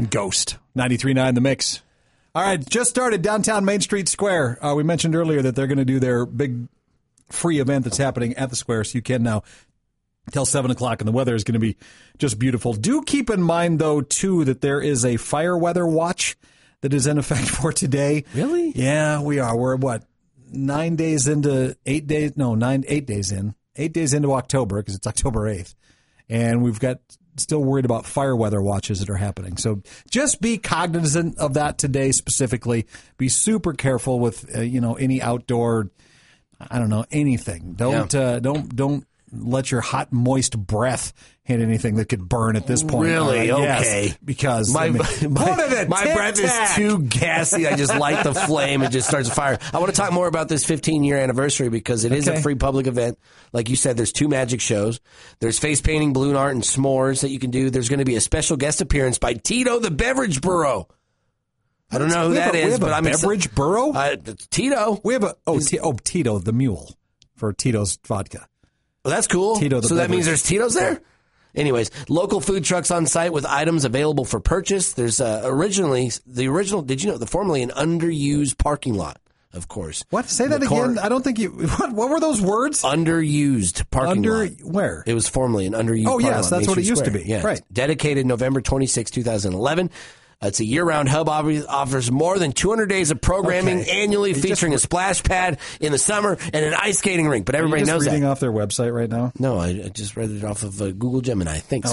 and Ghost. 93.9 The Mix. All right, just started downtown Main Street Square. We mentioned earlier that they're going to do their big free event that's happening at the square, so you can now till 7 o'clock, and the weather is going to be just beautiful. Do keep in mind, though, too, that there is a fire weather watch that is in effect for today. Really? Yeah, we are. We're, 8 days in. 8 days into October, because it's October 8th. And we've got still worried about fire weather watches that are happening. So just be cognizant of that today specifically. Be super careful with, any outdoor, anything. Don't let your hot, moist breath hit anything that could burn at this point. Really? Okay. Yes, because my breath is too gassy. I just light the flame and just starts a fire. I want to talk more about this 15-year anniversary because it is a free public event. Like you said, there's 2 magic shows. There's face painting, balloon art, and s'mores that you can do. There's going to be a special guest appearance by Tito the Beverage Burro. I don't know who that is, but I'm Beverage Burro? Tito. We have Tito the mule for Tito's vodka. Well, that's cool. So that means there's Tito's there? Anyways, local food trucks on site with items available for purchase. There's formerly an underused parking lot, of course. What? Say that again. I don't think you... What were those words? Underused parking lot. Where? It was formerly an underused parking lot. Oh, yes, that's what it used to be. Yeah. Right. Dedicated November 26, 2011. It's a year-round hub, offers more than 200 days of programming annually, featuring a splash pad in the summer and an ice skating rink. But everybody knows that. Are you just reading off their website right now? No, I just read it off of Google Gemini. Thanks.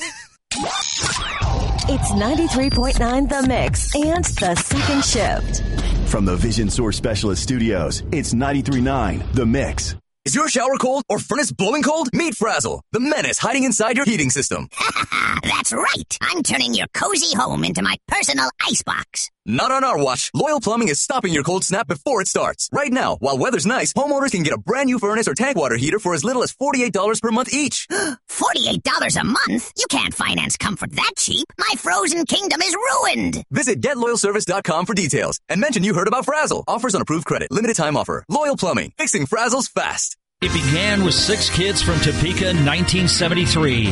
It's 93.9 The Mix and The Second Shift. From the Vision Source Specialist Studios, it's 93.9 The Mix. Is your shower cold or furnace blowing cold? Meet Frazzle, the menace hiding inside your heating system. That's right. I'm turning your cozy home into my personal icebox. Not on our watch. Loyal Plumbing is stopping your cold snap before it starts. Right now, while weather's nice, homeowners can get a brand new furnace or tank water heater for as little as $48 per month each. $48 a month? You can't finance comfort that cheap. My frozen kingdom is ruined. Visit GetLoyalService.com for details and mention you heard about Frazzle. Offers on approved credit. Limited time offer. Loyal Plumbing. Fixing Frazzles fast. It began with 6 kids from Topeka in 1973.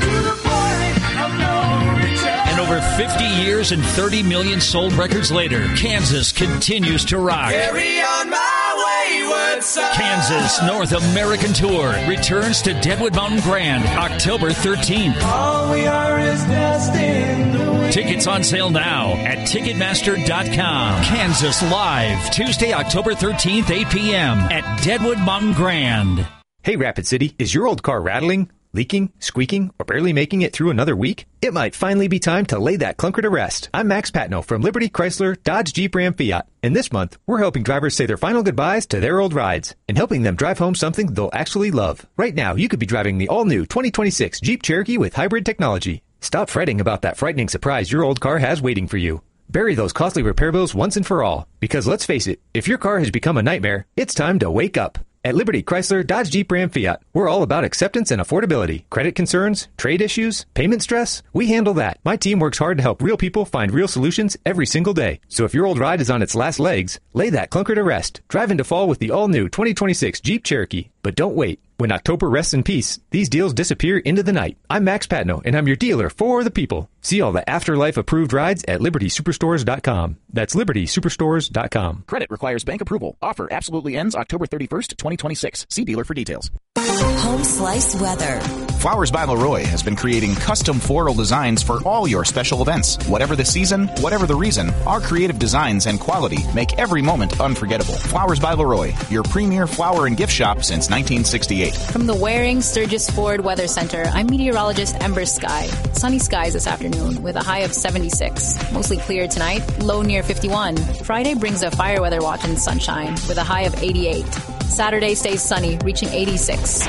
And over 50 years and 30 million sold records later, Kansas continues to rock. Carry on my wayward son. Kansas North American Tour returns to Deadwood Mountain Grand October 13th. All we are is destined to win. Tickets on sale now at Ticketmaster.com. Kansas Live, Tuesday, October 13th, 8 p.m. at Deadwood Mountain Grand. Hey, Rapid City, is your old car rattling, leaking, squeaking, or barely making it through another week? It might finally be time to lay that clunker to rest. I'm Max Patno from Liberty Chrysler, Dodge, Jeep, Ram, Fiat. And this month, we're helping drivers say their final goodbyes to their old rides and helping them drive home something they'll actually love. Right now, you could be driving the all-new 2026 Jeep Cherokee with hybrid technology. Stop fretting about that frightening surprise your old car has waiting for you. Bury those costly repair bills once and for all. Because let's face it, if your car has become a nightmare, it's time to wake up. At Liberty Chrysler, Dodge, Jeep, Ram, Fiat, we're all about acceptance and affordability. Credit concerns, trade issues, payment stress, we handle that. My team works hard to help real people find real solutions every single day. So if your old ride is on its last legs, lay that clunker to rest. Drive into fall with the all-new 2026 Jeep Cherokee. But don't wait. When October rests in peace, these deals disappear into the night. I'm Max Patno, and I'm your dealer for the people. See all the Afterlife-approved rides at LibertySuperstores.com. That's LibertySuperstores.com. Credit requires bank approval. Offer absolutely ends October 31st, 2026. See dealer for details. Home Slice Weather. Flowers by Leroy has been creating custom floral designs for all your special events. Whatever the season, whatever the reason, our creative designs and quality make every moment unforgettable. Flowers by Leroy, your premier flower and gift shop since 1968. From the Waring Sturgis Ford Weather Center, I'm meteorologist Ember Sky. Sunny skies this afternoon with a high of 76. Mostly clear tonight, low near 51. Friday brings a fire weather watch and sunshine with a high of 88. Saturday stays sunny, reaching 86.